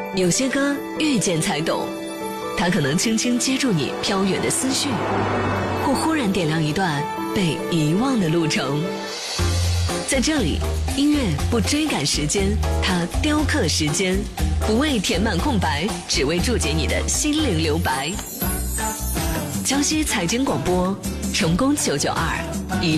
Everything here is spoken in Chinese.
有些歌遇见才懂，它可能轻轻接住你飘远的思绪，或忽然点亮一段被遗忘的路程。在这里，音乐不追赶时间，它雕刻时间，不为填满空白，只为注解你的心灵留白。江西财经广播，成功992。